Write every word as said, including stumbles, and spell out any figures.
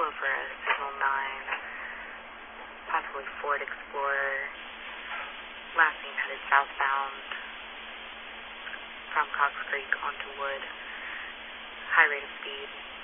for a Signal nine, possibly Ford Explorer. Last seen headed southbound from Cox Creek onto Wood. High rate of speed.